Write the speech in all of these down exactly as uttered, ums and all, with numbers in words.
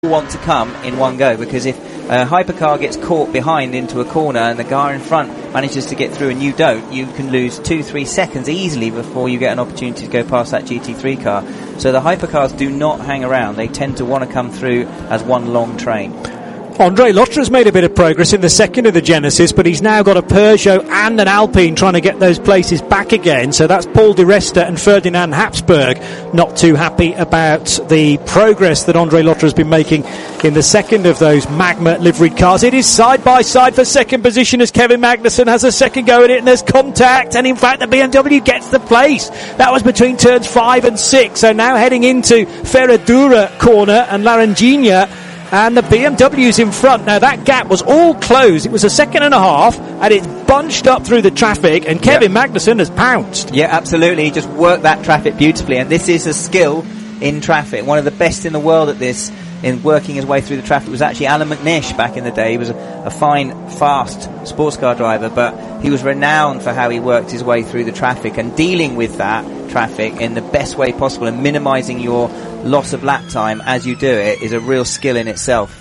want to come in one go, because if a hypercar gets caught behind into a corner and the car in front manages to get through and you don't, you can lose two, three seconds easily before you get an opportunity to go past that G T three car. So the hypercars do not hang around. They tend to want to come through as one long train. André Lotter's made a bit of progress in the second of the Genesis, but he's now got a Peugeot and an Alpine trying to get those places back again. So that's Paul Di Resta and Ferdinand Habsburg not too happy about the progress that André Lotter has been making in the second of those Magma liveried cars. It is side by side for second position as Kevin Magnussen has a second go at it, and there's contact, and in fact the B M W gets the place. That was between turns five and six. So now heading into Ferradura corner and Laranjinha, and the B M W's in front. Now that gap was all closed. It was a second and a half, and it's bunched up through the traffic, and Kevin yep. Magnussen has pounced. Yeah, absolutely. He just worked that traffic beautifully, and this is a skill in traffic. One of the best in the world at this, in working his way through the traffic, was actually Alan McNish back in the day. He was a, a fine, fast sports car driver, but he was renowned for how he worked his way through the traffic and dealing with that traffic in the best way possible and minimising your loss of lap time as you do it is a real skill in itself.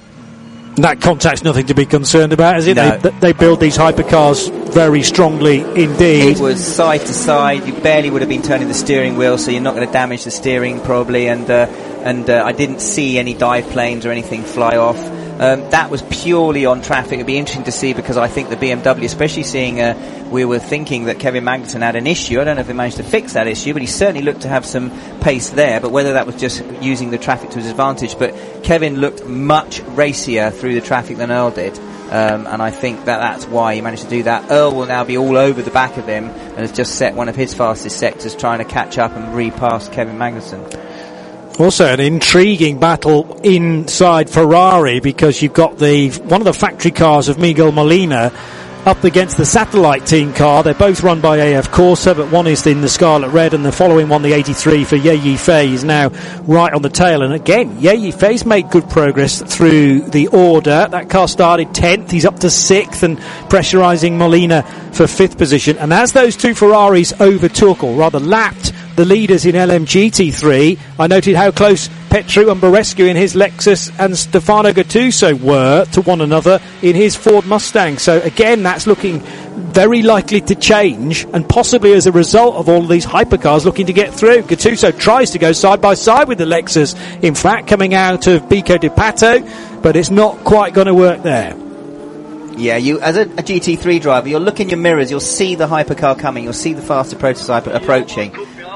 That contact's nothing to be concerned about, is it? No. They, they build these hypercars very strongly indeed. It was side to side. You barely would have been turning the steering wheel, so you're not going to damage the steering probably. And uh, and uh, I didn't see any dive planes or anything fly off. Um, that was purely on traffic. It'd be interesting to see, because I think the B M W, especially seeing uh, we were thinking that Kevin Magnussen had an issue. I don't know if he managed to fix that issue, but he certainly looked to have some pace there. But whether that was just using the traffic to his advantage, but Kevin looked much racier through the traffic than Earl did. Um, and I think that that's why he managed to do that. Earl will now be all over the back of him and has just set one of his fastest sectors, trying to catch up and re-pass Kevin Magnussen. Also an intriguing battle inside Ferrari, because you've got the one of the factory cars of Miguel Molina up against the satellite team car. They're both run by A F Corsa, but one is in the scarlet red, and the following one, the eighty-three for Ye Yifei, is now right on the tail. And again, Ye Yifei's made good progress through the order. That car started tenth, he's up to sixth, and pressurising Molina for fifth position. And as those two Ferraris overtook, or rather lapped, the leaders in L M G T three, I noted how close Petru and Barescu in his Lexus and Stefano Gattuso were to one another in his Ford Mustang. So again, that's looking very likely to change, and possibly as a result of all of these hypercars looking to get through. Gattuso tries to go side by side with the Lexus, in fact, coming out of Bico di Pato, but it's not quite going to work there. Yeah, you as a, a G T three driver, you'll look in your mirrors, you'll see the hypercar coming, you'll see the faster prototype approaching.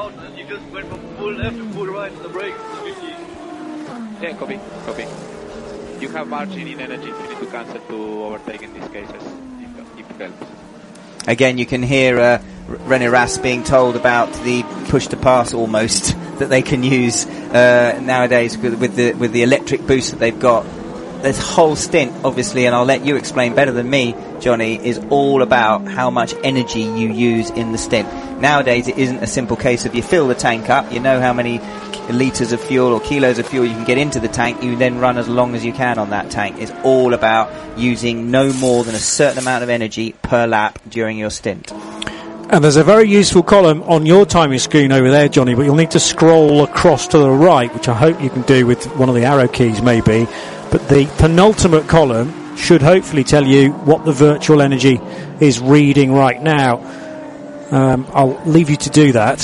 Yeah, copy, copy. You have margin in energy, you need to cancel to overtake in these cases, if, if it helps. Again, you can hear uh, René Rast being told about the push to pass almost that they can use uh, nowadays with, with the with the electric boost that they've got. This whole stint, obviously, and I'll let you explain better than me, Johnny, is all about how much energy you use in the stint. Nowadays, it isn't a simple case of you fill the tank up, you know how many litres of fuel or kilos of fuel you can get into the tank, you then run as long as you can on that tank. It's all about using no more than a certain amount of energy per lap during your stint. And there's a very useful column on your timing screen over there, Johnny, but you'll need to scroll across to the right, which I hope you can do with one of the arrow keys maybe. But the penultimate column should hopefully tell you what the virtual energy is reading right now. Um, I'll leave you to do that.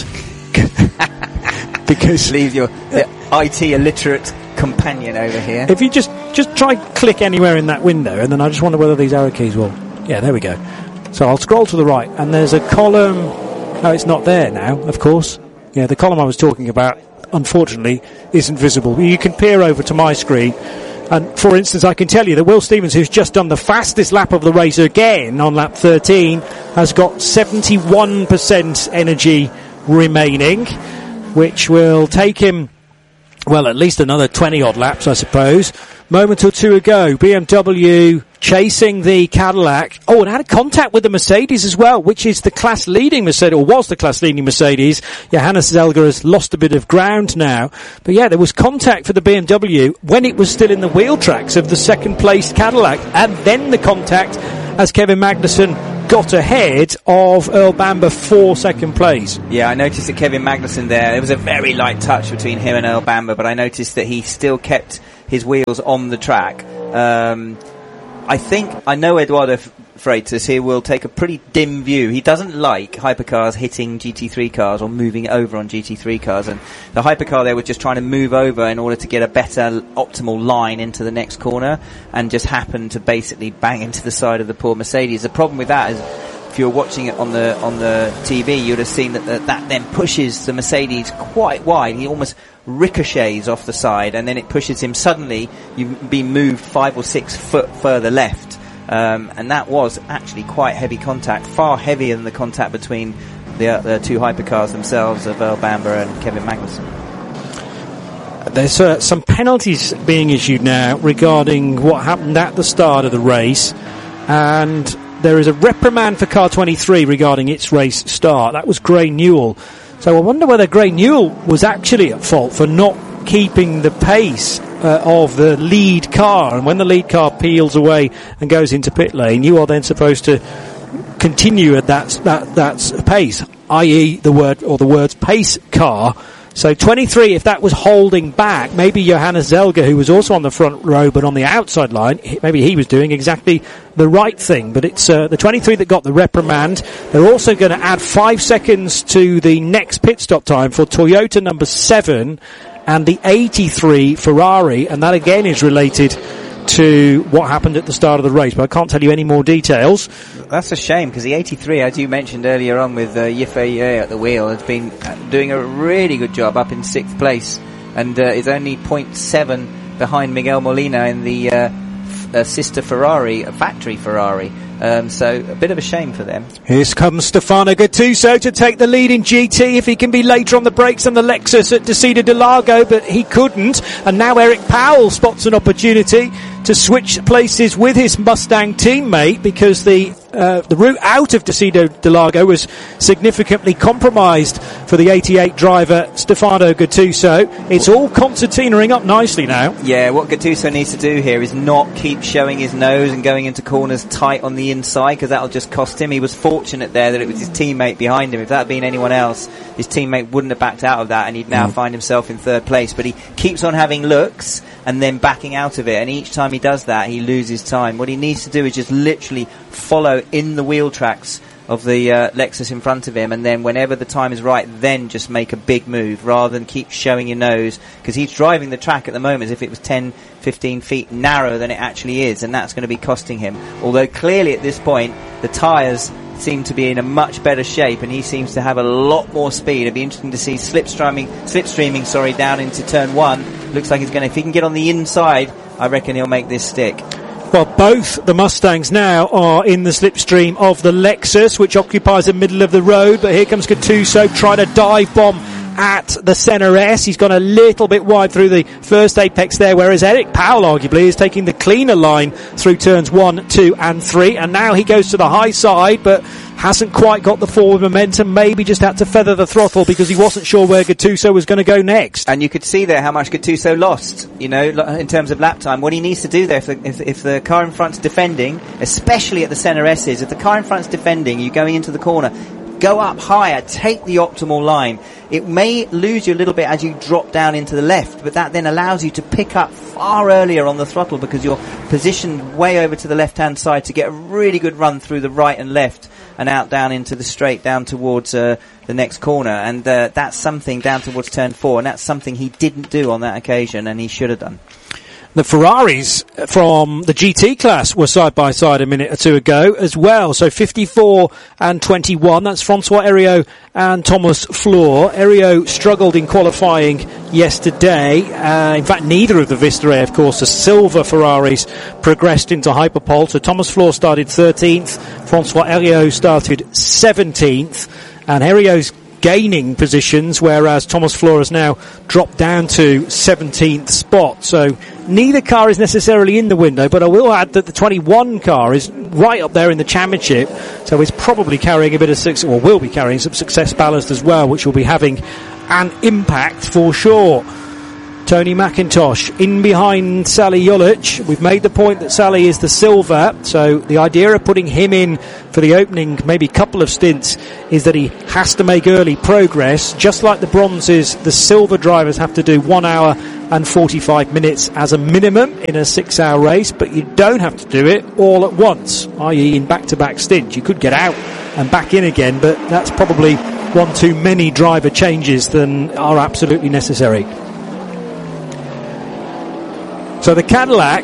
Because leave your the I T illiterate companion over here. If you just, just try click anywhere in that window, and then I just wonder whether these arrow keys will... Yeah, there we go. So I'll scroll to the right, and there's a column... Oh, it's not there now, of course. Yeah, the column I was talking about, unfortunately, isn't visible. You can peer over to my screen, and for instance, I can tell you that Will Stevens, who's just done the fastest lap of the race again on lap thirteen, has got seventy-one percent energy remaining, which will take him, well, at least another twenty-odd laps, I suppose. Moment or two ago, B M W chasing the Cadillac. Oh, and had a contact with the Mercedes as well, which is the class-leading Mercedes, or was the class-leading Mercedes. Johannes Zelger has lost a bit of ground now. But yeah, there was contact for the B M W when it was still in the wheel tracks of the second-placed Cadillac, and then the contact as Kevin Magnussen got ahead of Earl Bamber for second place. Yeah, I noticed that Kevin Magnussen there, there was a very light touch between him and Earl Bamber, but I noticed that he still kept his wheels on the track. Um, I think, I know Eduardo Freitas here will take a pretty dim view. He doesn't like hypercars hitting G T three cars or moving over on G T three cars, and the hypercar there was just trying to move over in order to get a better optimal line into the next corner, and just happened to basically bang into the side of the poor Mercedes. The problem with that is, if you're watching it on the on the T V, you'd have seen that the, that then pushes the Mercedes quite wide. He almost ricochets off the side, and then it pushes him. Suddenly, you've been moved five or six foot further left. Um, and that was actually quite heavy contact, far heavier than the contact between the, uh, the two hypercars themselves of Earl Bamber and Kevin Magnussen. There's uh, some penalties being issued now regarding what happened at the start of the race, and there is a reprimand for car twenty-three regarding its race start. That was Gray Newell. So I wonder whether Gray Newell was actually at fault for not keeping the pace uh, of the lead car, and when the lead car peels away and goes into pit lane, you are then supposed to continue at that that that pace, that is the word or the words pace car. So twenty-three, if that was holding back, maybe Johannes Zelger, who was also on the front row but on the outside line, maybe he was doing exactly the right thing. But it's uh, the twenty-three that got the reprimand. They're also going to add five seconds to the next pit stop time for Toyota number seven and the eighty-three Ferrari, and that again is related to what happened at the start of the race, but I can't tell you any more details. That's a shame, because the eighty-three, as you mentioned earlier on with uh, Yifei at the wheel, has been doing a really good job up in sixth place, and uh, is only point seven behind Miguel Molina in the uh, f- uh, sister Ferrari, a factory Ferrari. Um, so a bit of a shame for them. Here comes Stefano Gattuso to take the lead in G T if he can be later on the brakes than the Lexus at Decider de Largo, but he couldn't. And now Eric Powell spots an opportunity to switch places with his Mustang teammate, because the uh, the route out of Decider de Largo was significantly compromised for the eighty-eight driver Stefano Gattuso. It's all concertinaing up nicely now. Yeah, what Gattuso needs to do here is not keep showing his nose and going into corners tight on the inside, because that'll just cost him. He was fortunate there that it was his teammate behind him. If that had been anyone else, his teammate wouldn't have backed out of that, and he'd now mm. find himself in third place. But he keeps on having looks and then backing out of it, and each time he does that, he loses time. What he needs to do is just literally follow in the wheel tracks of the uh, Lexus in front of him, and then whenever the time is right, then just make a big move rather than keep showing your nose, because he's driving the track at the moment as if it was ten, fifteen feet narrower than it actually is, and that's going to be costing him. Although clearly at this point the tyres seem to be in a much better shape, and he seems to have a lot more speed. It'd be interesting to see slipstreaming, slipstreaming, sorry, down into turn one. Looks like he's going to, if he can get on the inside, I reckon he'll make this stick. Well, both the Mustangs now are in the slipstream of the Lexus, which occupies the middle of the road. But here comes Gattuso trying to dive bomb at the Senna S. He's gone a little bit wide through the first apex there, whereas Eric Powell arguably is taking the cleaner line through turns one, two and three, and now he goes to the high side but hasn't quite got the forward momentum. Maybe just had to feather the throttle because he wasn't sure where Gattuso was going to go next. And you could see there how much Gattuso lost, you know, in terms of lap time. What he needs to do there, if the, if, if the car in front's defending, especially at the Senna S's, if the car in front's defending, you're going into the corner, go up higher, take the optimal line. It may lose you a little bit as you drop down into the left, but that then allows you to pick up far earlier on the throttle because you're positioned way over to the left-hand side to get a really good run through the right and left and out down into the straight down towards uh, the next corner. And uh, that's something down towards turn four, and that's something he didn't do on that occasion, and he should have done. The Ferraris from the G T class were side by side a minute or two ago as well. So fifty-four and twenty-one. That's Francois Heriot and Thomas Floor. Heriot struggled in qualifying yesterday. Uh, in fact, neither of the Vista, of course, the silver Ferraris progressed into Hyperpole. So Thomas Floor started thirteenth. Francois Heriot started seventeenth. And Heriot's gaining positions, whereas Thomas Floor has now dropped down to seventeenth spot. So neither car is necessarily in the window, but I will add that the twenty-one car is right up there in the championship, so it's probably carrying a bit of success, or will be carrying some success ballast as well, which will be having an impact for sure. Tony McIntosh in behind Sally Jolic. We've made the point that Sally is the silver, so the idea of putting him in for the opening maybe couple of stints is that he has to make early progress. Just like the bronzes, the silver drivers have to do one hour and forty-five minutes as a minimum in a six-hour race, but you don't have to do it all at once, that is in back-to-back stints. You could get out and back in again, but that's probably one too many driver changes than are absolutely necessary. So the Cadillac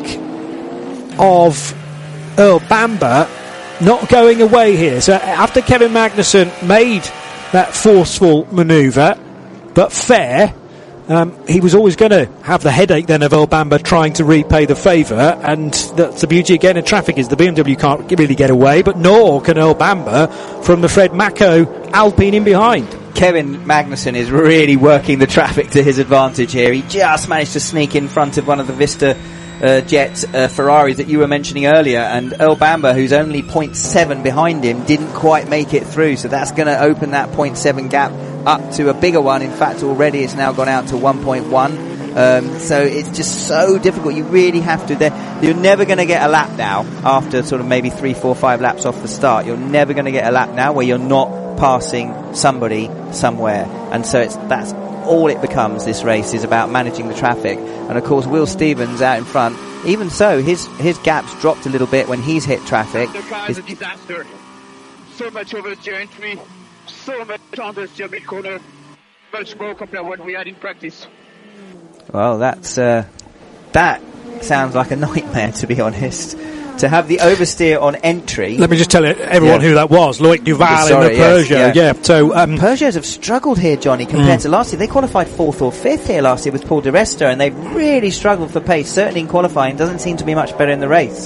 of Earl Bamber not going away here. So after Kevin Magnussen made that forceful manoeuvre, but fair, um, he was always going to have the headache then of Earl Bamber trying to repay the favour, and that's the beauty again of traffic, is the B M W can't really get away, but nor can Earl Bamber from the Fred Mako Alpine in behind. Kevin Magnussen is really working the traffic to his advantage here. He just managed to sneak in front of one of the Vista uh, Jet uh, Ferraris that you were mentioning earlier, and Earl Bamber, who's only zero point seven behind him, didn't quite make it through, so that's going to open that zero point seven gap up to a bigger one. In fact, already it's now gone out to one point one. Um, so it's just so difficult. You really have to. You're never going to get a lap now after sort of maybe three, four, five laps off the start. You're never going to get a lap now where you're not passing somebody somewhere. And so it's that's all it becomes. This race is about managing the traffic. And of course, Will Stevens out in front. Even so, his his gaps dropped a little bit when he's hit traffic. The car is a disaster. So much oversteer entry, so much understeer mid corner, much more compared to what we had in practice. Well, that's uh, that sounds like a nightmare, to be honest. To have the oversteer on entry. Let me just tell everyone yeah. who that was. Loic Duval Sorry, in the Peugeot. Yes, yeah. yeah. So um, Peugeots have struggled here, Johnny, compared mm. to last year. They qualified fourth or fifth here last year with Paul di Resta, and they've really struggled for pace. Certainly in qualifying, doesn't seem to be much better in the race.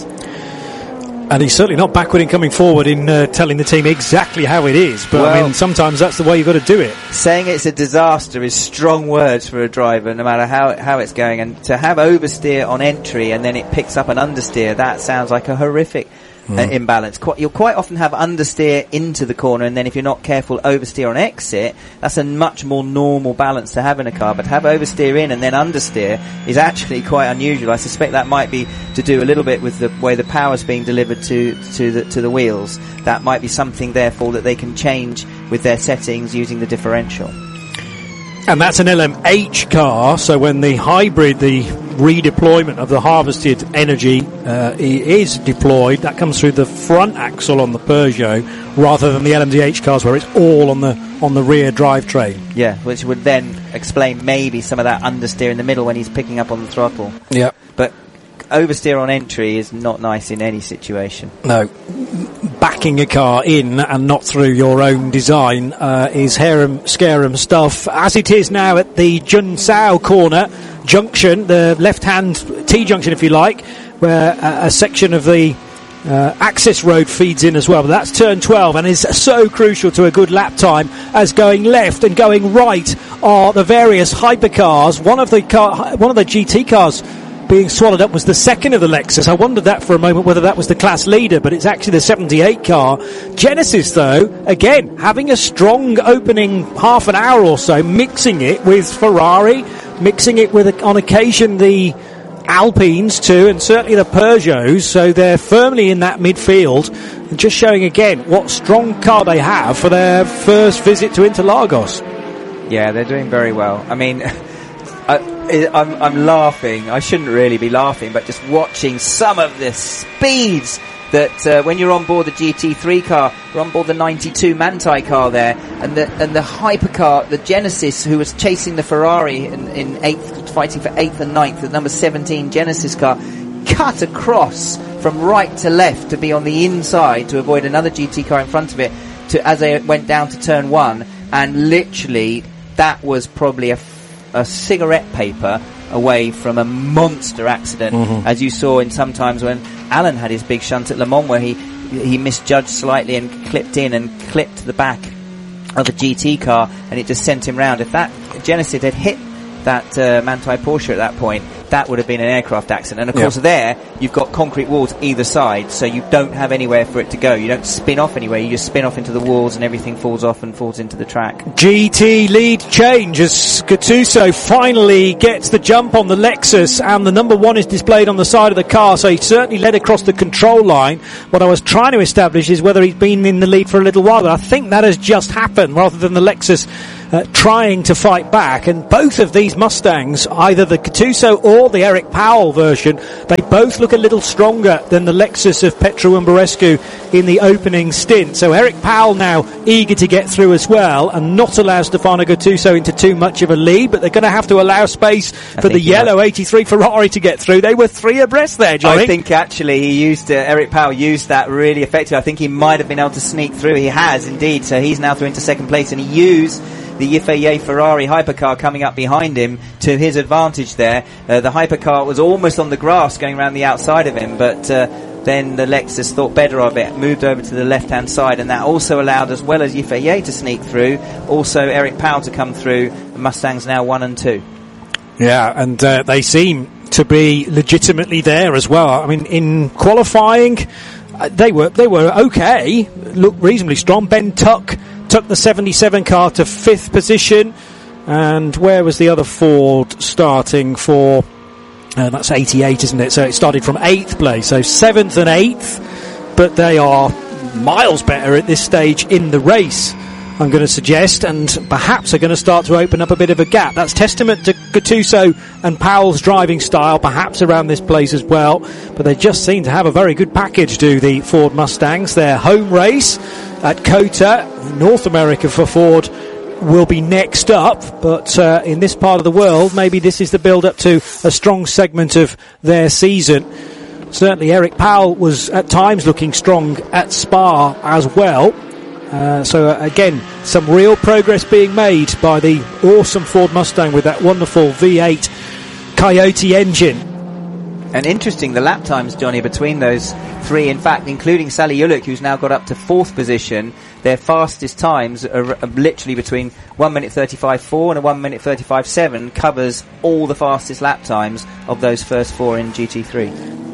And he's certainly not backward in coming forward in uh, telling the team exactly how it is. But, well, I mean, sometimes that's the way you've got to do it. Saying it's a disaster is strong words for a driver, no matter how how it's going. And to have oversteer on entry and then it picks up an understeer, that sounds like a horrific mm. uh, imbalance. Qu- you'll quite often have understeer into the corner, and then if you're not careful, oversteer on exit. That's a much more normal balance to have in a car. But to have oversteer in and then understeer is actually quite unusual. I suspect that might be to do a little bit with the way the power's being delivered to to the to the wheels. That might be something, therefore, that they can change with their settings using the differential. And that's an L M H car, so when the hybrid, the redeployment of the harvested energy uh, is deployed, that comes through the front axle on the Peugeot rather than the L M D H cars where it's all on the on the rear drivetrain. Yeah, which would then explain maybe some of that understeer in the middle when he's picking up on the throttle. Yeah. But oversteer on entry is not nice in any situation. No. Backing a car in and not through your own design uh, is harum-scarum stuff, as it is now at the Junsao corner junction, the left-hand T-junction, if you like, where uh, a section of the uh, access road feeds in as well. But that's turn twelve and is so crucial to a good lap time, as going left and going right are the various hypercars. One of the car, one of the G T cars being swallowed up was the second of the Lexus. I wondered that for a moment, whether that was the class leader, but it's actually the seventy-eight car. Genesis, though, again, having a strong opening half an hour or so, mixing it with Ferrari, mixing it with, on occasion, the Alpines too, and certainly the Peugeots, so they're firmly in that midfield, and just showing again what strong car they have for their first visit to Interlagos. Yeah, they're doing very well. I mean, I, I'm, I'm laughing. I shouldn't really be laughing, but just watching some of the speeds that uh, when you're on board the G T three car, you're on board the ninety-two Manthey car there, and the and the hypercar, the Genesis, who was chasing the Ferrari in, in eighth, fighting for eighth and ninth, the number seventeen Genesis car, cut across from right to left to be on the inside to avoid another G T car in front of it, to as they went down to turn one, and literally that was probably a a cigarette paper away from a monster accident, mm-hmm. as you saw in sometimes when Alan had his big shunt at Le Mans, where he he misjudged slightly and clipped in and clipped the back of a G T car, and it just sent him round. If that Genesis had hit that uh, Manthey Porsche at that point, that would have been an aircraft accident. And of course, yep. there you've got concrete walls either side, so you don't have anywhere for it to go. You don't spin off anywhere. You just spin off into the walls, and everything falls off and falls into the track. G T lead change as Gattuso finally gets the jump on the Lexus, and the number one is displayed on the side of the car, so he certainly led across the control line. What I was trying to establish is whether he's been in the lead for a little while, but I think that has just happened, rather than the Lexus uh, trying to fight back. And both of these Mustangs, either the Gattuso or the Eric Powell version, they both look a little stronger than the Lexus of Petru Umberescu in the opening stint. So Eric Powell now eager to get through as well and not allow Stefano Gattuso into too much of a lead, but they're going to have to allow space I for the yellow eighty-three Ferrari to get through. They were three abreast there, Johnny. I think actually he used, uh, Eric Powell used that really effectively. I think he might have been able to sneak through. He has indeed, so he's now through into second place, and he used the Yifei Ferrari hypercar coming up behind him to his advantage there. Uh, the hypercar was almost on the grass going around the outside of him, but uh, then the Lexus thought better of it, moved over to the left-hand side, and that also allowed, as well as Yifei to sneak through, also Eric Powell to come through. The Mustangs now one and two. Yeah, and uh, they seem to be legitimately there as well. I mean, in qualifying, uh, they were they were okay, looked reasonably strong. Ben Tuck took the seventy-seven car to fifth position, and where was the other Ford starting for? Uh, that's eighty-eight, isn't it? So it started from eighth place, so seventh and eighth, but they are miles better at this stage in the race, I'm going to suggest, and perhaps are going to start to open up a bit of a gap. That's testament to Gattuso and Powell's driving style, perhaps around this place as well, but they just seem to have a very good package, do the Ford Mustangs. Their home race at COTA, North America for Ford, will be next up, but uh, in this part of the world, maybe this is the build-up to a strong segment of their season. Certainly Eric Powell was at times looking strong at Spa as well. Uh, so uh, again, some real progress being made by the awesome Ford Mustang with that wonderful V eight Coyote engine. And interesting, the lap times, Johnny, between those three, in fact, including Sally Ulick, who's now got up to fourth position, their fastest times are, are literally between one minute thirty-five four and a one minute thirty-five seven, covers all the fastest lap times of those first four in G T three.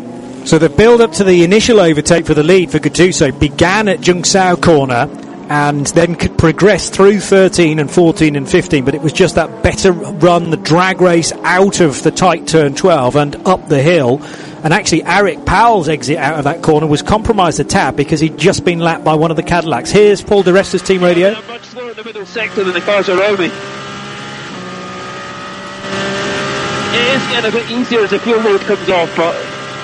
So the build-up to the initial overtake for the lead for Gattuso began at Jungsao corner and then could progress through thirteen and fourteen and fifteen, but it was just that better run, the drag race out of the tight turn twelve and up the hill. And actually Eric Powell's exit out of that corner was compromised a tad because he'd just been lapped by one of the Cadillacs. Here's Paul Di Resta's team radio. I'm much slower in the middle sector than the cars around me. It is getting a bit easier as the fuel load comes off, but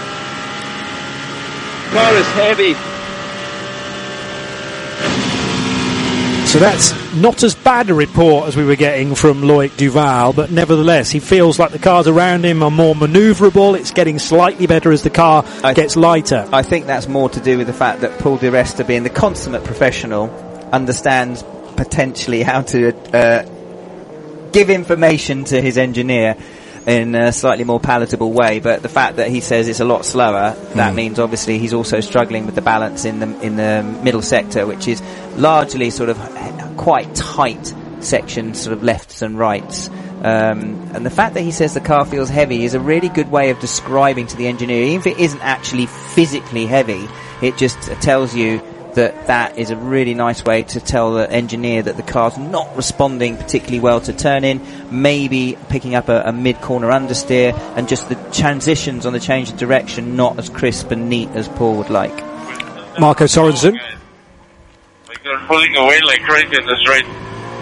the car is heavy. So that's not as bad a report as we were getting from Loic Duval, but nevertheless, he feels like the cars around him are more manoeuvrable. It's getting slightly better as the car I gets lighter. I think that's more to do with the fact that Paul Di Resta, being the consummate professional, understands potentially how to uh, give information to his engineer in a slightly more palatable way, but the fact that he says it's a lot slower, that mm. means obviously he's also struggling with the balance in the in the middle sector, which is largely sort of quite tight sections, sort of lefts and rights. Um, and the fact that he says the car feels heavy is a really good way of describing to the engineer, even if it isn't actually physically heavy, it just tells you that that is a really nice way to tell the engineer that the car's not responding particularly well to turn in, maybe picking up a, a mid-corner understeer, and just the transitions on the change of direction not as crisp and neat as Paul would like. Marco Sorensen. Like they're pulling away like crazy in this race.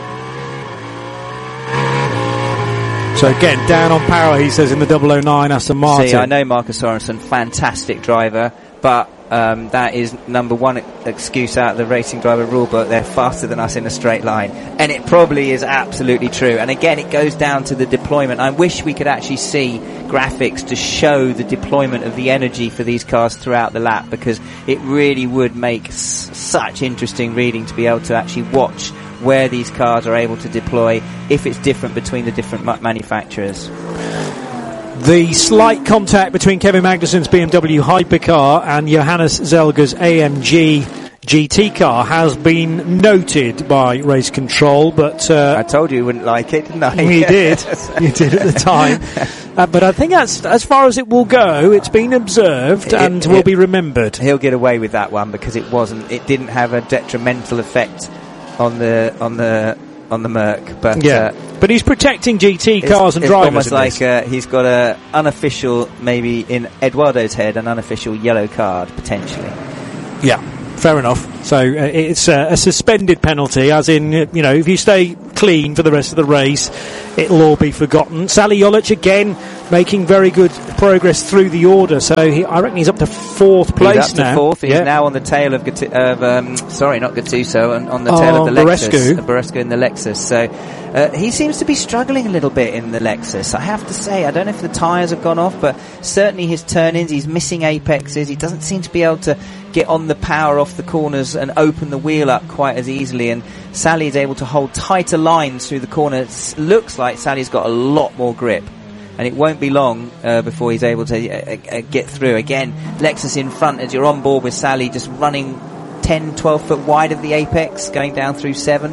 So again, down on power, he says, in the double oh nine Aston Martin. See, I know Marco Sorensen, fantastic driver, but Um, that is number one excuse out of the racing driver rulebook. They're faster than us in a straight line, and it probably is absolutely true. And again, it goes down to the deployment. I wish we could actually see graphics to show the deployment of the energy for these cars throughout the lap, because it really would make s- such interesting reading to be able to actually watch where these cars are able to deploy, if it's different between the different ma- manufacturers. The slight contact between Kevin Magnussen's B M W hypercar and Johannes Zelger's A M G G T car has been noted by race control, but uh, I told you you wouldn't like it, didn't I? You did. You did at the time. Uh, but I think that's as far as it will go. It's been observed it, and it, will be remembered. He'll get away with that one because it wasn't. It didn't have a detrimental effect on the on the on the Merc. But yeah. Uh, But he's protecting G T cars and it's drivers. It's almost like uh, he's got a unofficial, maybe in Eduardo's head, an unofficial yellow card, potentially. Yeah, fair enough. So uh, it's uh, a suspended penalty, as in, uh, you know, if you stay clean for the rest of the race, it'll all be forgotten. Sally Jolic again making very good progress through the order, so he, I reckon he's up to fourth place he's up now. To fourth. He's yeah. now on the tail of, Gat- of um, sorry, not Gattuso, on, on the tail oh, of the Lexus, Barescu. uh, Barescu in the Lexus. So uh, he seems to be struggling a little bit in the Lexus. I have to say, I don't know if the tyres have gone off, but certainly his turn-ins, he's missing apexes. He doesn't seem to be able to get on the power off the corners and open the wheel up quite as easily. And Sally is able to hold tighter lines through the corner. It looks like Sally's got a lot more grip. And it won't be long uh, before he's able to uh, uh, get through. Again, Lexus in front as you're on board with Sally, just running ten, twelve foot wide of the apex, going down through seven.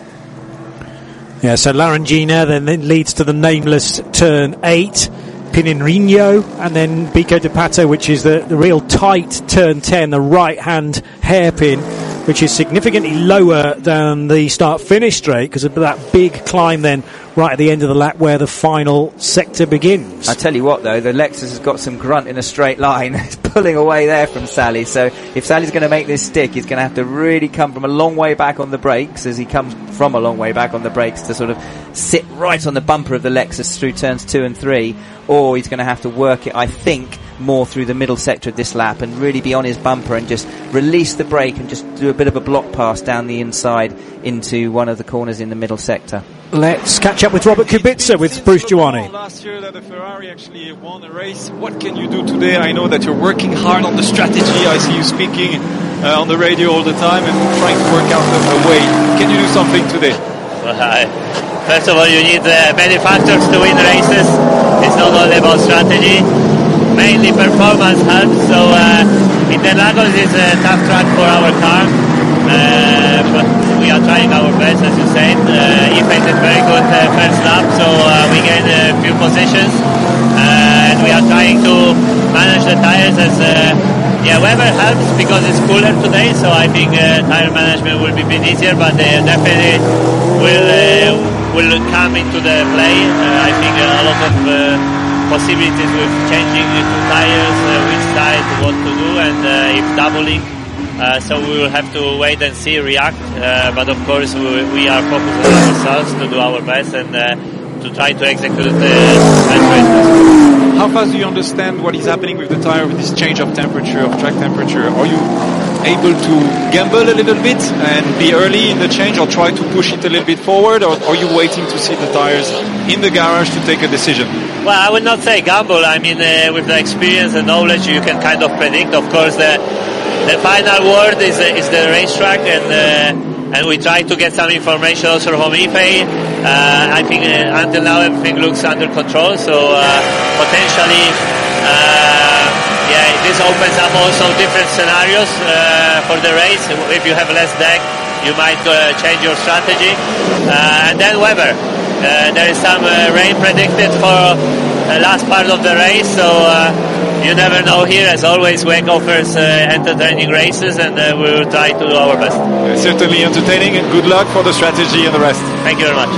Yeah, so Larangina then, then leads to the nameless turn eight. Pininrino, and then Bico de Pato, which is the, the real tight turn ten, the right-hand hairpin, which is significantly lower than the start-finish straight because of that big climb then right at the end of the lap where the final sector begins. I tell you what, though, the Lexus has got some grunt in a straight line. It's pulling away there from Sally. So if Sally's going to make this stick, he's going to have to really come from a long way back on the brakes, as he comes from a long way back on the brakes to sort of sit right on the bumper of the Lexus through turns two and three, or he's going to have to work it, I think, more through the middle sector of this lap and really be on his bumper and just release the brake and just do a bit of a block pass down the inside into one of the corners in the middle sector. Let's catch up with Robert Kubica with Bruce Giovanni. Last year that the Ferrari actually won a race. What can you do today? I know that you're working hard on the strategy. I see you speaking uh, on the radio all the time and trying to work out a way. Can you do something today? Well, uh, first of all, you need uh, many factors to win races. It's not only about strategy. Mainly performance helps. So uh, Interlagos is a tough track for our car. Uh, but we are trying our best, as you said. Uh, Ife did very good uh, first lap, so uh, we gained a few positions, uh, and we are trying to manage the tires as uh, yeah, weather helps because it's cooler today, so I think uh, tire management will be a bit easier, but uh, definitely will uh, will come into the play. Uh, I think a lot of uh, possibilities with changing the two tires, uh, which side, what to do, and uh, if doubling. Uh, so we will have to wait and see, react, uh, but of course we, we are focused on ourselves to do our best and uh, to try to execute the best races. How fast do you understand what is happening with the tire with this change of temperature, of track temperature? Are you able to gamble a little bit and be early in the change, or try to push it a little bit forward, or are you waiting to see the tires in the garage to take a decision? Well, I would not say gamble. I mean, uh, with the experience and knowledge, you can kind of predict. Of course, the The final word is uh, is the racetrack, and uh, and we try to get some information also from Ife. Uh, I think uh, until now everything looks under control, so uh, potentially, uh, yeah, this opens up also different scenarios uh, for the race. If you have less deck, you might uh, change your strategy, uh, and then weather. Uh, there is some uh, rain predicted for the last part of the race, so. Uh, You never know here. As always, W E C offers uh, entertaining races, and uh, we will try to do our best. Uh, certainly entertaining, and good luck for the strategy and the rest. Thank you very much.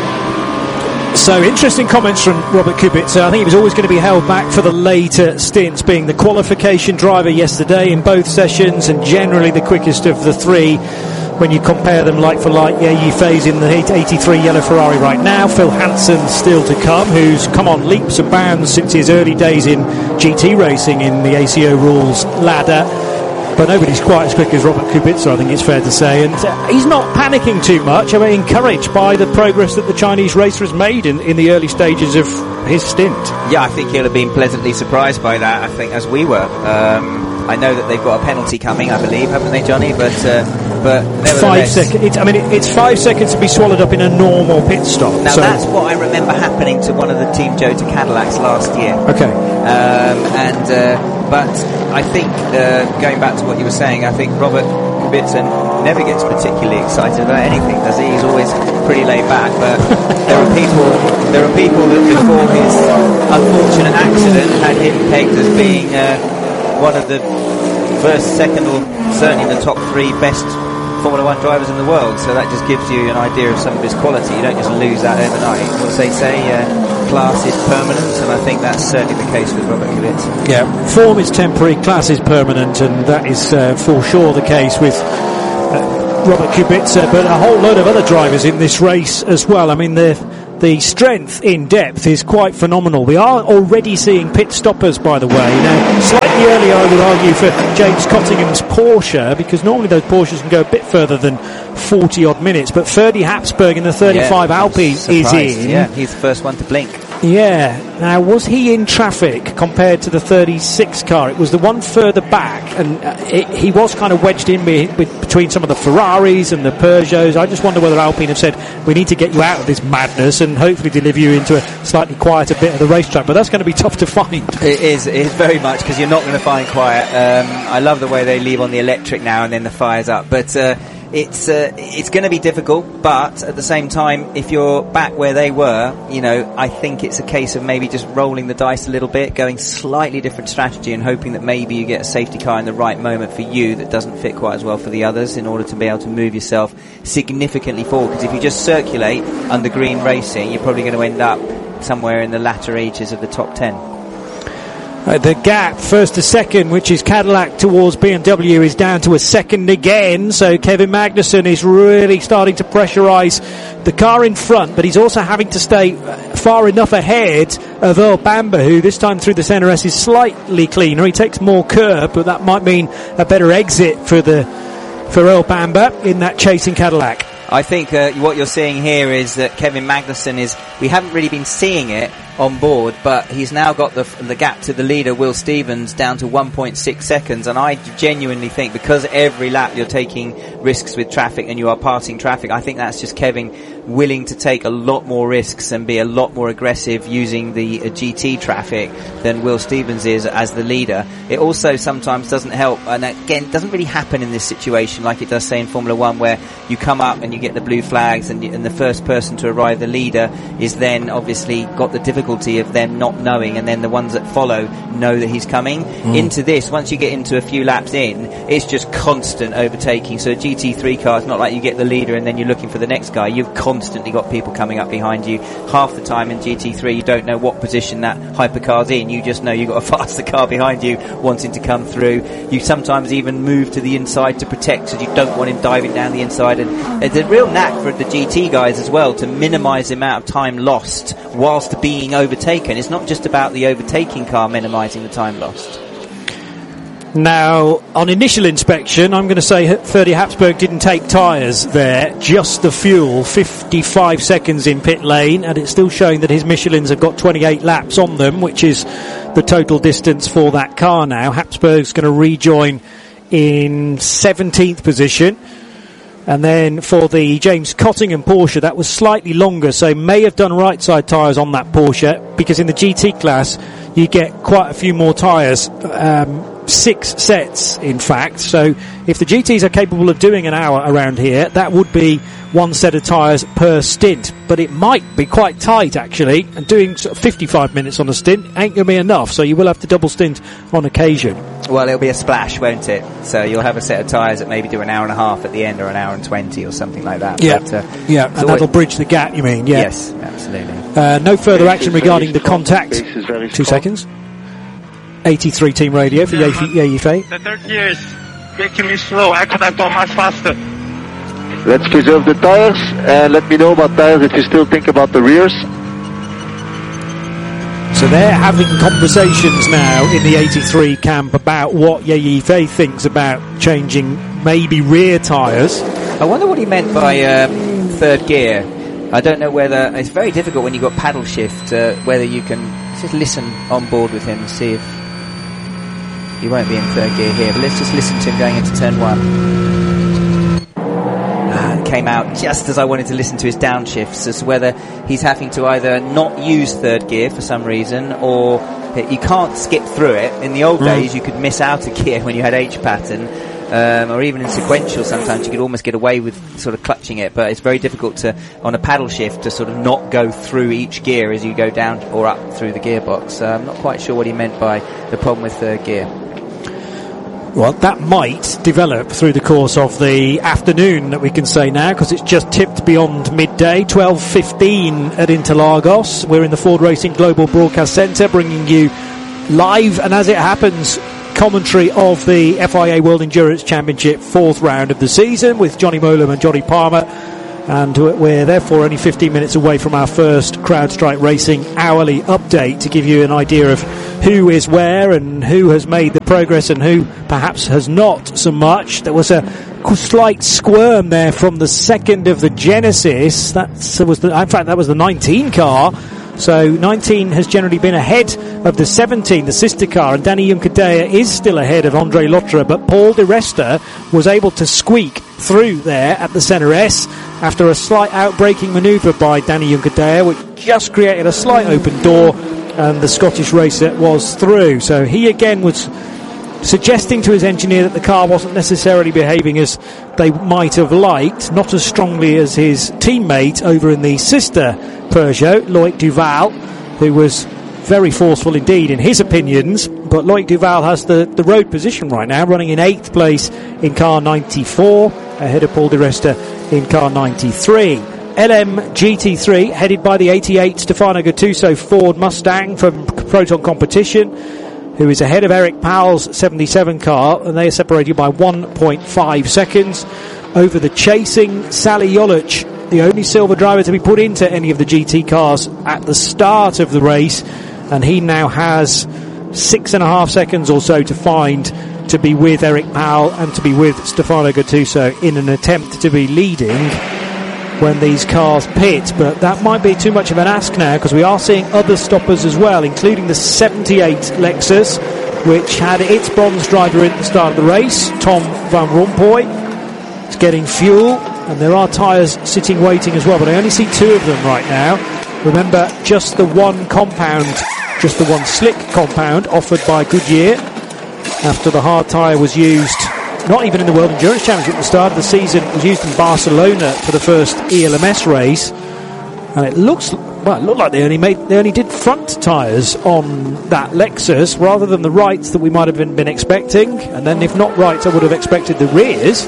So, interesting comments from Robert Kubica. I think he was always going to be held back for the later stints, being the qualification driver yesterday in both sessions and generally the quickest of the three. When you compare them like for like, yeah, Yifei's in the eighty-three yellow Ferrari right now. Phil Hansen still to come, who's come on leaps and bounds since his early days in G T racing in the A C O rules ladder. But nobody's quite as quick as Robert Kubica, I think it's fair to say. And uh, he's not panicking too much. I mean, encouraged by the progress that the Chinese racer has made in, in the early stages of his stint. Yeah, I think he'll have been pleasantly surprised by that, I think, as we were. Um, I know that they've got a penalty coming, I believe, haven't they, Johnny? But uh, but five seconds. I mean, it, it's five seconds to be swallowed up in a normal pit stop. Now so that's what I remember happening to one of the Team Jota Cadillacs last year. Okay. Um, and uh, but I think uh, going back to what you were saying, I think Robert Kubica never gets particularly excited about anything, does he? He's always pretty laid back. But there are people, there are people that before his unfortunate accident had him pegged as being uh, one of the first, second, or certainly the top three best Formula One drivers in the world. So that just gives you an idea of some of his quality. You don't just lose that overnight. As they say, uh, class is permanent, and I think that's certainly the case with Robert Kubica. Yeah, form is temporary, class is permanent, and that is uh, for sure the case with uh, Robert Kubica, but a whole load of other drivers in this race as well. I mean, the the strength in depth is quite phenomenal. We are already seeing pit stoppers, by the way. Now, slightly earlier, I would argue, for James Cottingham's Porsche, because normally those Porsches can go a bit further than forty-odd minutes, but Ferdy Habsburg in the thirty-five yeah, Alpine is in. Yeah, he's the first one to blink. Yeah. Now, was he in traffic compared to the thirty-six car? It was the one further back, and uh, it, he was kind of wedged in be, be, between some of the Ferraris and the Peugeots. I just wonder whether Alpine have said, we need to get you out of this madness and hopefully deliver you into a slightly quieter bit of the racetrack. But that's going to be tough to find. It is, it is very much, because you're not going to find quiet. Um, I love the way they leave on the electric now and then the fire's up. But uh, it's uh, it's going to be difficult, but at the same time, if you're back where they were, you know, I think it's a case of maybe just rolling the dice a little bit, going slightly different strategy and hoping that maybe you get a safety car in the right moment for you that doesn't fit quite as well for the others, in order to be able to move yourself significantly forward. Because if you just circulate under green racing, you're probably going to end up somewhere in the latter ages of the top ten. Uh, the gap first to second, which is Cadillac towards B M W, is down to a second again. So Kevin Magnussen is really starting to pressurise the car in front, but he's also having to stay far enough ahead of Earl Bamber, who this time through the C N R S is slightly cleaner. He takes more curb, but that might mean a better exit for the for Earl Bamber in that chasing Cadillac. I think uh, what you're seeing here is that Kevin Magnussen is, we haven't really been seeing it on board, but he's now got the the gap to the leader, Will Stevens, down to one point six seconds, and I genuinely think, because every lap you're taking risks with traffic and you are passing traffic, I think that's just Kevin willing to take a lot more risks and be a lot more aggressive using the uh, G T traffic than Will Stevens is as the leader. It also sometimes doesn't help, and again, doesn't really happen in this situation like it does, say, in Formula One, where you come up and you get the blue flags, and, you, and the first person to arrive, the leader, is then obviously got the difficulty of them not knowing, and then the ones that follow know that he's coming. Mm. Into this, once you get into a few laps in, it's just constant overtaking. So a G T three car, it's not like you get the leader and then you're looking for the next guy. You've constantly got people coming up behind you. Half the time in G T three, you don't know what position that hypercar's in. You just know you've got a faster car behind you wanting to come through. You sometimes even move to the inside to protect, because you don't want him diving down the inside. And there's a real knack for the G T guys as well to minimise the amount of time lost whilst being overtaken. It's not just about the overtaking car minimising the time lost. Now, on initial inspection, I'm going to say Ferdy Habsburg didn't take tyres there, just the fuel. fifty-five seconds in pit lane, and it's still showing that his Michelins have got twenty-eight laps on them, which is the total distance for that car now. Habsburg's going to rejoin in seventeenth position. And then for the James Cottingham Porsche, that was slightly longer, so may have done right side tyres on that Porsche, because in the G T class you get quite a few more tyres, um, six sets in fact. So if the G Ts are capable of doing an hour around here, that would be one set of tyres per stint. But it might be quite tight actually, and doing sort of fifty-five minutes on a stint ain't going to be enough, so you will have to double stint on occasion. Well, it'll be a splash, won't it? So you'll have a set of tyres that maybe do an hour and a half at the end, or an hour and twenty, or something like that. Yeah, but, uh, yeah, and that'll bridge the gap, you mean? Yeah. Yes, absolutely. Uh, no further action regarding the contact. Two seconds. eighty-three Team Radio for Yeifei. The third gear is making me slow. I could have gone much faster. Let's preserve the tires, and let me know about tires if you still think about the rears. So they're having conversations now in the eighty-three camp about what Yeifei thinks about changing maybe rear tyres. I wonder what he meant by um, third gear. I don't know whether... It's very difficult when you've got paddle shift, uh, whether you can just listen on board with him and see if... He won't be in third gear here, but let's just listen to him going into turn one. Ah, came out just as I wanted to listen to his downshifts, as to whether he's having to either not use third gear for some reason, or you can't skip through it. In the old mm. days, you could miss out a gear when you had H pattern, um, or even in sequential sometimes you could almost get away with sort of clutching it, but it's very difficult to, on a paddle shift, to sort of not go through each gear as you go down or up through the gearbox. So I'm not quite sure what he meant by the problem with third gear. Well, that might develop through the course of the afternoon, that we can say now, because it's just tipped beyond midday. twelve fifteen at Interlagos. We're in the Ford Racing Global Broadcast Centre, bringing you live, and as it happens, commentary of the F I A World Endurance Championship fourth round of the season with Johnny Molam and Johnny Palmer. And we're therefore only fifteen minutes away from our first CrowdStrike Racing hourly update to give you an idea of who is where and who has made the progress and who perhaps has not so much. There was a slight squirm there from the second of the Genesis. That was the, in fact, that was the nineteen car. So nineteen has generally been ahead of the seventeen, the sister car, and Danny Juncadella is still ahead of Andre Lotterer, but Paul Di Resta was able to squeak through there at the Centre S after a slight outbraking manoeuvre by Danny Juncadella, which just created a slight open door, and the Scottish racer was through. So he again was suggesting to his engineer that the car wasn't necessarily behaving as they might have liked, not as strongly as his teammate over in the sister Peugeot, Loic Duval, who was very forceful indeed in his opinions. But Loic Duval has the, the road position right now, running in eighth place in car ninety-four, ahead of Paul Di Resta in car ninety-three. L M G T three, headed by the eighty-eight Stefano Gattuso Ford Mustang from Proton Competition, who is ahead of Eric Powell's seventy-seven car, and they are separated by one point five seconds. Over the chasing Sally Jolic, the only silver driver to be put into any of the G T cars at the start of the race, and he now has six and a half seconds or so to find to be with Eric Powell and to be with Stefano Gattuso in an attempt to be leading when these cars pit. But that might be too much of an ask now, because we are seeing other stoppers as well, including the seventy-eight Lexus, which had its bronze driver in at the start of the race, Tom Van Rompuy. It's getting fuel, and there are tyres sitting waiting as well, but I only see two of them right now. Remember, just the one compound, just the one slick compound offered by Goodyear after the hard tyre was used, not even in the World Endurance Championship at the start of the season. It was used in Barcelona for the first E L M S race, and it looks well, it looked like they only made they only did front tyres on that Lexus rather than the rights that we might have been, been expecting. And then if not rights, I would have expected the rears.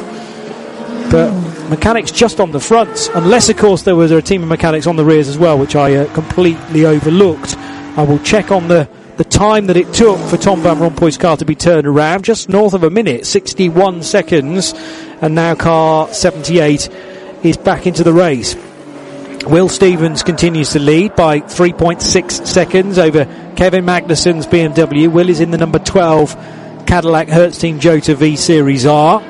But mechanics just on the fronts, unless of course there was a team of mechanics on the rears as well, which I uh, completely overlooked. I will check on the the time that it took for Tom Van Rompuy's car to be turned around, just north of a minute, sixty-one seconds, and now car seventy-eight is back into the race. Will Stevens continues to lead by three point six seconds over Kevin Magnussen's B M W. Will is in the number twelve Cadillac Hertzstein Jota V Series R.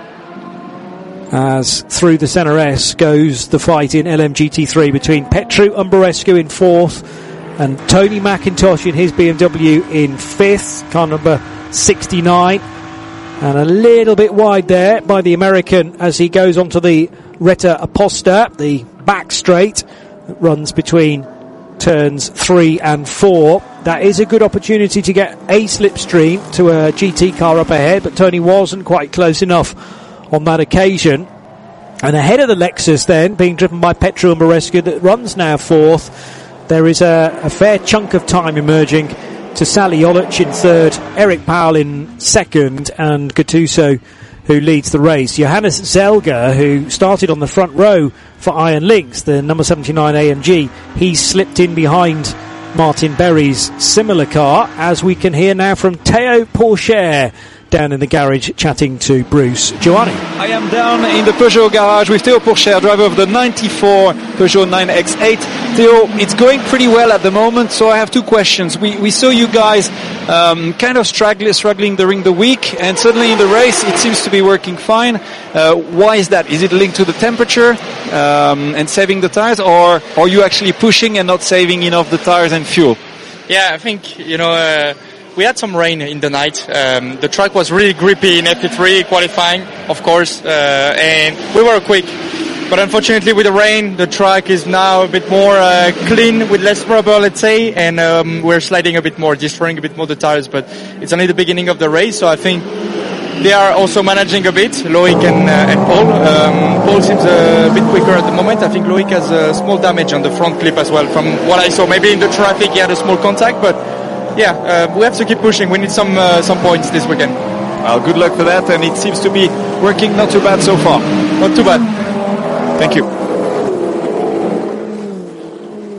As through the Centre S goes the fight in L M G T three between Petru Umberescu in fourth and Tony McIntosh in his B M W in fifth, car number sixty-nine. And a little bit wide there by the American as he goes onto the Retta Aposta, the back straight that runs between turns three and four. That is a good opportunity to get a slipstream to a G T car up ahead, but Tony wasn't quite close enough on that occasion. And ahead of the Lexus then, being driven by Petru Umberescu that runs now fourth, there is a, a fair chunk of time emerging to Sally Jolic in third, Eric Powell in second, and Gattuso who leads the race. Johannes Zelger, who started on the front row for Iron Lynx, the number seventy-nine A M G, he slipped in behind Martin Berry's similar car, as we can hear now from Theo Pourchaire down in the garage chatting to Bruce Giovanni. I am down in the Peugeot garage with Theo Pourchaire, driver of the ninety-four Peugeot nine X eight. Theo, it's going pretty well at the moment, so I have two questions. We we saw you guys um, kind of struggling, struggling during the week, and suddenly in the race it seems to be working fine. Uh, why is that? Is it linked to the temperature um, and saving the tires, or are you actually pushing and not saving enough the tires and fuel? Yeah, I think, you know, uh, we had some rain in the night. Um, the track was really grippy in F P three qualifying, of course, uh, and we were quick. But unfortunately, with the rain, the track is now a bit more uh, clean, with less rubber, let's say, and um, we're sliding a bit more, destroying a bit more the tires. But it's only the beginning of the race, so I think they are also managing a bit, Loic and, uh, and Paul. Um, Paul seems a bit quicker at the moment. I think Loic has a small damage on the front clip as well, from what I saw. Maybe in the traffic he had a small contact, but yeah, uh, we have to keep pushing. We need some uh, some points this weekend. Well, good luck for that, and it seems to be working not too bad so far. Not too bad. Thank you.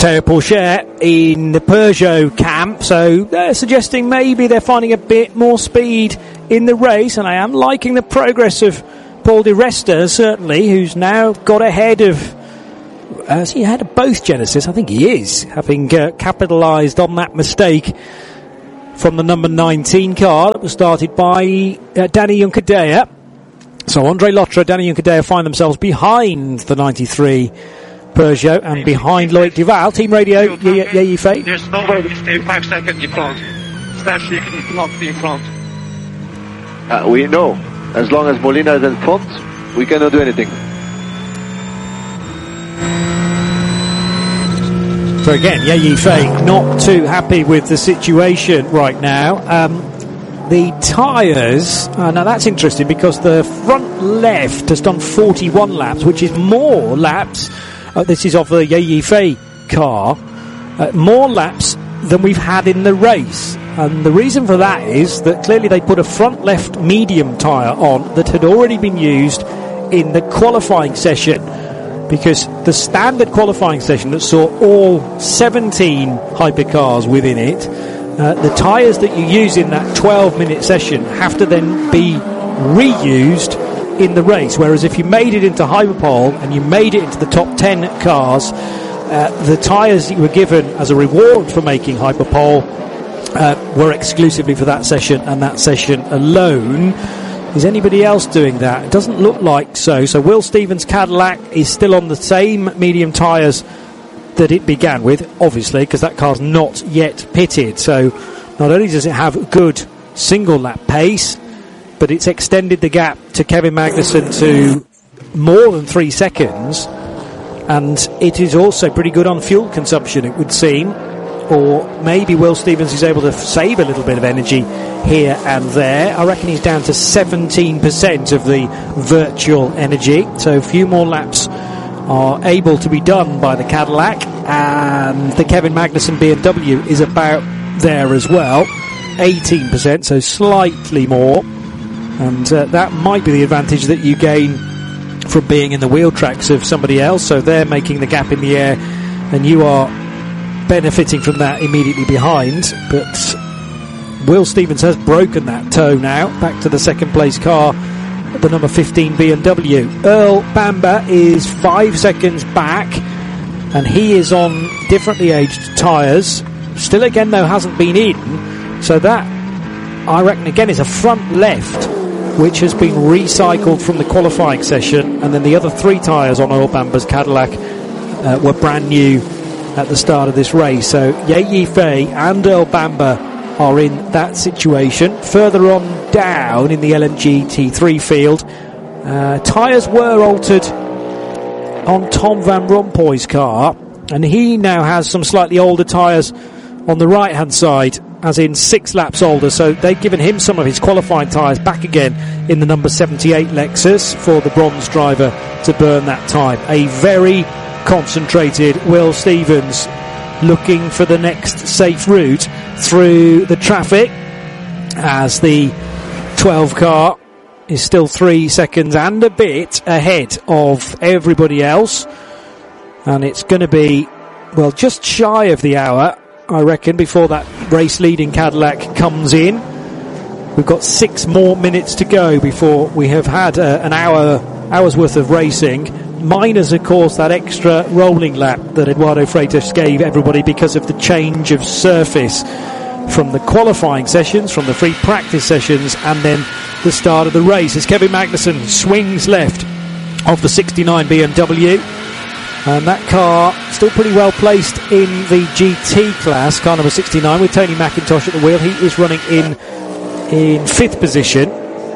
Théo Pourchaire in the Peugeot camp, so they're suggesting maybe they're finding a bit more speed in the race, and I am liking the progress of Paul Di Resta, certainly, who's now got ahead of, uh, is he ahead of both Genesis? I think he is, having uh, capitalised on that mistake from the number nineteen car that was started by uh, Danny Juncadella. So Andre Lotra, Danny Juncadella find themselves behind the ninety-three Peugeot and behind Loic Duval. Team radio, Yeyi Fei. There's no way we stay five seconds in front. Especially if it's not in front. Uh, we know, as long as Molina is in front, we cannot do anything. So again, Yeyi Fei not too happy with the situation right now. Um, the tyres, uh, now that's interesting because the front left has done forty-one laps, which is more laps. Uh, this is of the Yeyi Fei car, uh, more laps than we've had in the race. And the reason for that is that clearly they put a front left medium tyre on that had already been used in the qualifying session, because the standard qualifying session that saw all seventeen hypercars within it, uh, the tyres that you use in that twelve minute session have to then be reused in the race, whereas if you made it into Hyperpole and you made it into the top ten cars, uh, the tyres that you were given as a reward for making Hyperpole uh, were exclusively for that session and that session alone. Is anybody else doing that? It doesn't look like so. So Will Stevens' Cadillac is still on the same medium tyres that it began with, obviously, because that car's not yet pitted. So not only does it have good single lap pace, but it's extended the gap to Kevin Magnussen to more than three seconds, and it is also pretty good on fuel consumption, it would seem. Or maybe Will Stevens is able to save a little bit of energy here and there. I reckon he's down to seventeen percent of the virtual energy, so a few more laps are able to be done by the Cadillac, and the Kevin Magnussen B M W is about there as well, eighteen percent, so slightly more. And uh, that might be the advantage that you gain from being in the wheel tracks of somebody else. So they're making the gap in the air and you are benefiting from that immediately behind. But Will Stevens has broken that toe now, back to the second place car, the number fifteen B M W. Earl Bamber is five seconds back, and he is on differently aged tyres. Still again though hasn't been in, so that I reckon again is a front left which has been recycled from the qualifying session, and then the other three tyres on Earl Bamber's Cadillac uh, were brand new at the start of this race. So Yeyi Fei and Earl Bamber are in that situation. Further on down in the L M G T three field, uh, tyres were altered on Tom Van Rompuy's car, and he now has some slightly older tyres on the right hand side, as in six laps older, so they've given him some of his qualifying tyres back again in the number seventy-eight Lexus for the bronze driver to burn that time. A very concentrated Will Stevens looking for the next safe route through the traffic, as the twelve car is still three seconds and a bit ahead of everybody else, and it's going to be, well, just shy of the hour, I reckon, before that race leading Cadillac comes in. We've got six more minutes to go before we have had uh, an hour hour's worth of racing, minus of course that extra rolling lap that Eduardo Freitas gave everybody because of the change of surface from the qualifying sessions, from the free practice sessions, and then the start of the race, as Kevin Magnussen swings left of the sixty-nine B M W. And that car still pretty well placed in the G T class, car number sixty-nine, with Tony McIntosh at the wheel. He is running in in fifth position.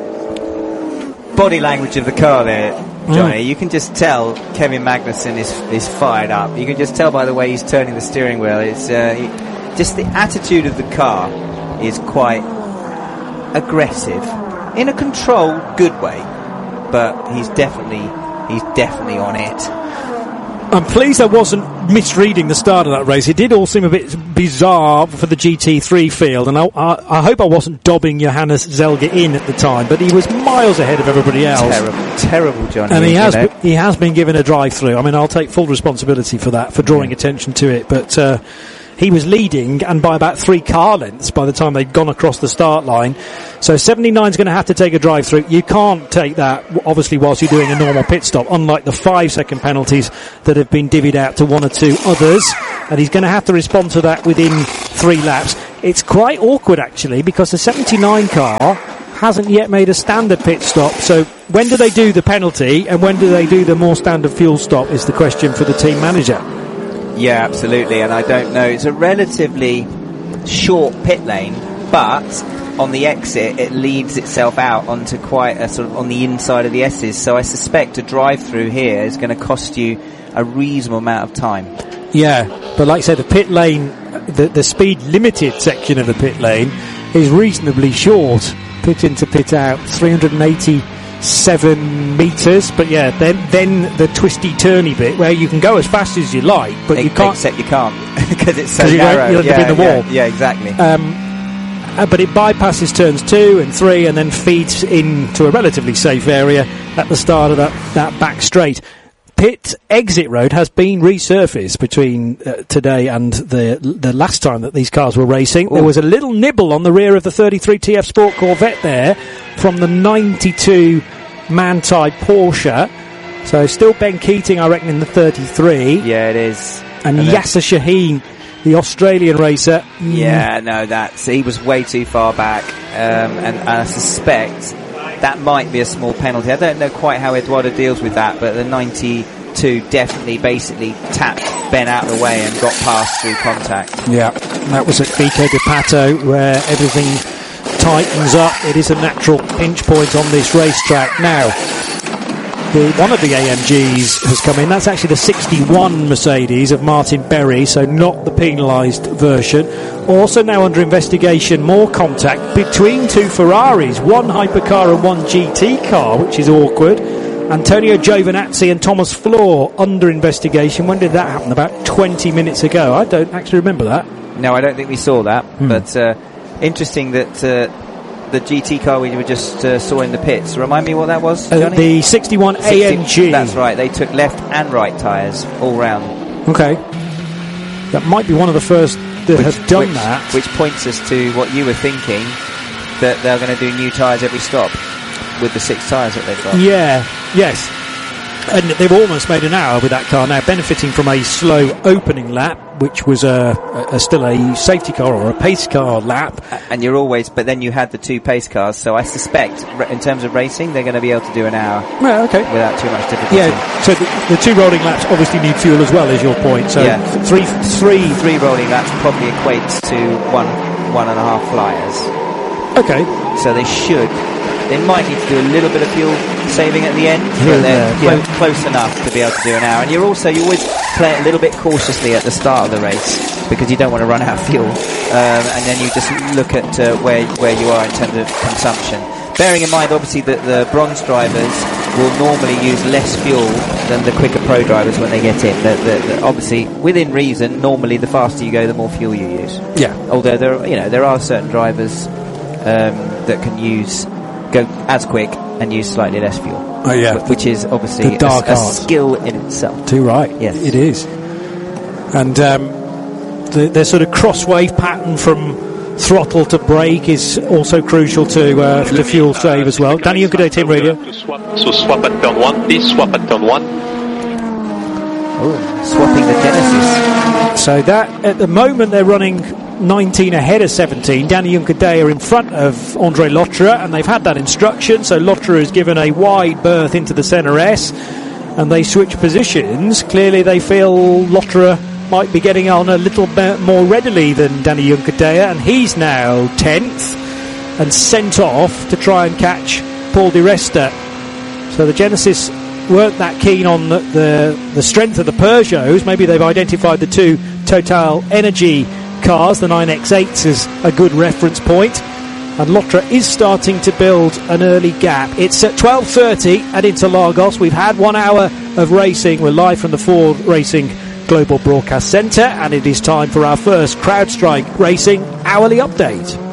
Body language of the car there, Johnny. Mm. You can just tell Kevin Magnussen is is fired up. You can just tell by the way he's turning the steering wheel. It's uh, he, just the attitude of the car is quite aggressive, in a controlled, good way. But he's definitely he's definitely on it. I'm pleased I wasn't misreading the start of that race. It did all seem a bit bizarre for the G T three field, and I, I, I hope I wasn't dobbing Johannes Zelge in at the time, but he was miles ahead of everybody else. Terrible, terrible, Johnny. And he has know. he has been given a drive-through. I mean, I'll take full responsibility for that, for drawing yeah. attention to it, but uh, he was leading, and by about three car lengths by the time they'd gone across the start line. So seventy-nine is going to have to take a drive-through. You can't take that, obviously, whilst you're doing a normal pit stop, unlike the five-second penalties that have been divvied out to one or two others. And he's going to have to respond to that within three laps. It's quite awkward, actually, because the seventy-nine car hasn't yet made a standard pit stop. So when do they do the penalty, and when do they do the more standard fuel stop is the question for the team manager. Yeah, absolutely, and I don't know. It's a relatively short pit lane, but on the exit it leads itself out onto quite a sort of on the inside of the S's, so I suspect a drive-through here is going to cost you a reasonable amount of time. Yeah, but like I said, the pit lane, the, the speed limited section of the pit lane is reasonably short. Pit in to pit out, three hundred eighty-seven metres, but yeah, then then the twisty turny bit where you can go as fast as you like, but it, you can't. Except you can't because it's so you narrow. You'll end yeah, up in the wall. Yeah, yeah exactly. Um, uh, but it bypasses turns two and three, and then feeds into a relatively safe area at the start of that that back straight. Pit exit road has been resurfaced between uh, today and the the last time that these cars were racing. Ooh. There was a little nibble on the rear of the thirty-three T F Sport Corvette there from the ninety-two Manthey Porsche. So still Ben Keating, I reckon, in the thirty-three. Yeah, it is. And, and Yasser Shaheen, the Australian racer. Yeah, mm. no, that's he was way too far back, um, and, and I suspect that might be a small penalty. I don't know quite how Eduardo deals with that, but the ninety-two definitely basically tapped Ben out of the way and got past through contact. Yeah, that was at Vico de Pato, where everything tightens up. It is a natural pinch point on this racetrack. Now, the, one of the A M Gs has come in. That's actually the sixty-one Mercedes of Martin Berry, so not the penalised version. Also now under investigation, more contact between two Ferraris, one hypercar and one G T car, which is awkward. Antonio Giovinazzi and Thomas Floor under investigation. When did that happen? About twenty minutes ago. I don't actually remember that. No, I don't think we saw that. Hmm. But uh, interesting that uh, the G T car we were just uh, saw in the pits. Remind me what that was, Johnny? Uh, the sixty-one A M G. That's right. They took left and right tyres all round. Okay. That might be one of the first that which, have done which, that. Which points us to what you were thinking, that they're going to do new tyres every stop with the six tyres that they've got. Yeah, yes. And they've almost made an hour with that car now, benefiting from a slow opening lap, which was a, a, a still a safety car or a pace car lap. And you're always, but then you had the two pace cars, so I suspect in terms of racing, they're going to be able to do an hour well, okay. without too much difficulty. Yeah, so the, the two rolling laps obviously need fuel as well, is your point. So yeah. th- three, three, three rolling laps probably equates to one, one and a half flyers. Okay. So they should. They might need to do a little bit of fuel saving at the end, Here but they're there, clo- yeah. close enough to be able to do an hour. And you're also, you always play it a little bit cautiously at the start of the race because you don't want to run out of fuel. Um, and then you just look at uh, where where you are in terms of consumption. Bearing in mind, obviously, that the bronze drivers will normally use less fuel than the quicker pro drivers when they get in. The, the, the, obviously, within reason, normally the faster you go, the more fuel you use. Yeah. Although there, are, you know, there are certain drivers um, that can use. Go as quick and use slightly less fuel. Oh yeah, which is obviously a, a skill in itself. Too right. Yes, it is. And um, the, the sort of cross-wave pattern from throttle to brake is also crucial to uh, to fuel save as well. Danny Juncadella, Team Radio. So swap at turn one, please. Swap at turn one. Oh, swapping the Genesis. So that at the moment they're running nineteen ahead of seventeen. Danny Juncadella in front of Andre Lotterer, and they've had that instruction, so Lotterer is given a wide berth into the centre S, and they switch positions. Clearly they feel Lotterer might be getting on a little bit more readily than Danny Juncadella, and he's now tenth and sent off to try and catch Paul Di Resta. So the Genesis weren't that keen on the, the, the strength of the Peugeots. Maybe they've identified the two Total Energy cars, the nine X eights, as a good reference point. and Lotra is starting to build an early gap. It's at twelve thirty at Interlagos. We've had one hour of racing. We're live from the Ford Racing Global Broadcast Centre, and it is time for our first CrowdStrike Racing hourly update.